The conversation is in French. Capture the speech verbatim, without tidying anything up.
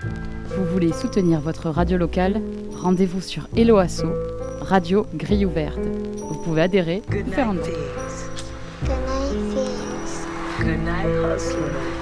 Vous voulez soutenir votre radio locale? Rendez-vous sur Hello Asso, radio grille ouverte. Vous pouvez adhérer ou faire un don. Good night, Good night, hustler.